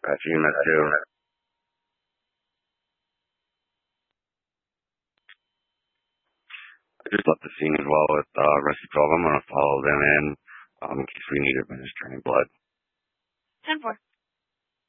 Got you in that too. I just left the scene as well with Rusty 12. I'm going to follow them in case we need administering blood. 10-4.